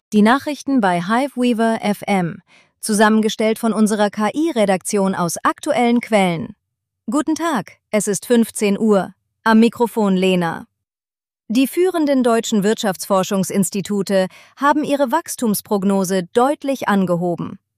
Die Nachrichten bei Hiveweaver FM, zusammengestellt von unserer KI-Redaktion aus aktuellen Quellen. Guten Tag, es ist 15 Uhr. Am Mikrofon Lena. Die führenden deutschen Wirtschaftsforschungsinstitute haben ihre Wachstumsprognose deutlich angehoben.